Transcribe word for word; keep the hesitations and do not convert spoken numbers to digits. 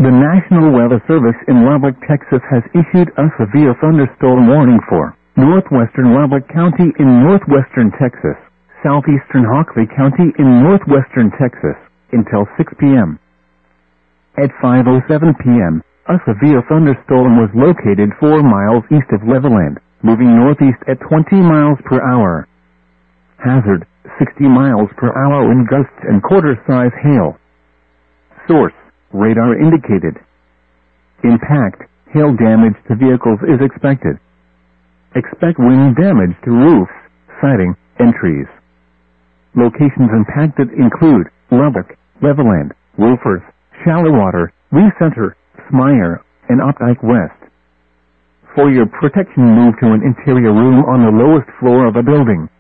The National Weather Service in Lubbock, Texas has issued a severe thunderstorm warning for northwestern Lubbock County in northwestern Texas, southeastern Hockley County in northwestern Texas, until six p m At five oh seven p m, a severe thunderstorm was located four miles east of Levelland, moving northeast at twenty miles per hour. Hazard, sixty miles per hour wind gusts and quarter-size hail. Source, radar indicated. Impact, hail damage to vehicles is expected. Expect wind damage to roofs, siding, and trees. Locations impacted include Lubbock, Levelland, Wolfers, Shallowater, Lee Center, Smyer, and Opdyke West. For your protection, move to an interior room on the lowest floor of a building.